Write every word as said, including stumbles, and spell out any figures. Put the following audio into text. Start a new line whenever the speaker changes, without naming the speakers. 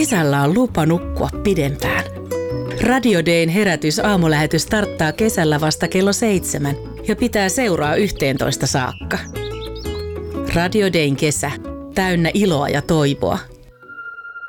Kesällä on lupa nukkua pidempään. Radio Dayn herätys aamulähetys starttaa kesällä vasta kello seitsemän ja pitää seuraa yhteentoista saakka. Radio Dayn kesä, täynnä iloa ja toivoa.